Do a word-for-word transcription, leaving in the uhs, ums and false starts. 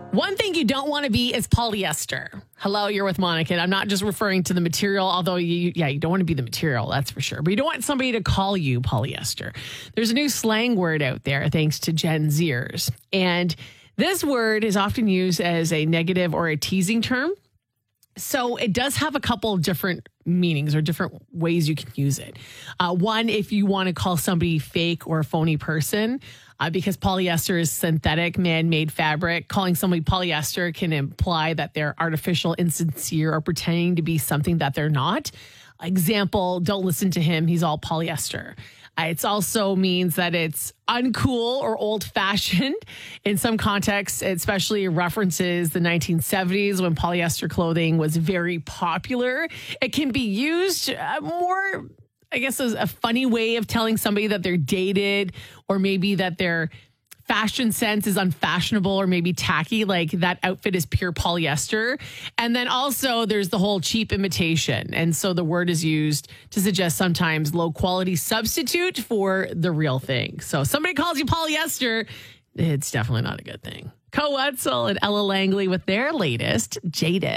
One thing you don't want to be is polyester. Hello, you're with Monica. I'm not just referring to the material, although, you, yeah, you don't want to be the material, that's for sure. But you don't want somebody to call you polyester. There's a new slang word out there, thanks to Gen Zers. And this word is often used as a negative or a teasing term. So it does have a couple of different meanings or different ways you can use it. Uh, one, if you want to call somebody fake or a phony person, uh, because polyester is synthetic, man-made fabric, calling somebody polyester can imply that they're artificial, insincere, or pretending to be something that they're not. Example, don't listen to him. He's all polyester. Uh, it also means that it's uncool or old-fashioned. In some contexts, it especially references the nineteen seventies when polyester clothing was very popular. It can be used uh, more, I guess, as a funny way of telling somebody that they're dated, or maybe that their fashion sense is unfashionable or maybe tacky, like that outfit is pure polyester. And then also there's the whole cheap imitation. And so the word is used to suggest sometimes low quality substitute for the real thing. So somebody calls you polyester, it's definitely not a good thing. Co Wetzel and Ella Langley with their latest, Jaded.